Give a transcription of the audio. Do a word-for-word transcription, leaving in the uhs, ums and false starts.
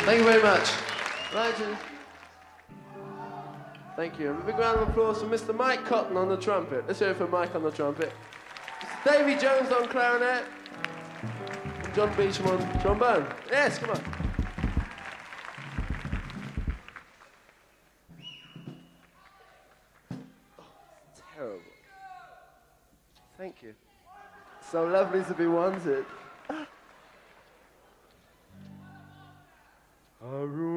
Thank you very much. Right, thank you. A big round of applause for Mister Mike Cotton on the trumpet. Let's hear it for Mike on the trumpet. Davy Jones on clarinet. And John Beecham on trombone. Yes, come on. Oh, terrible. Thank you. So lovely to be wanted.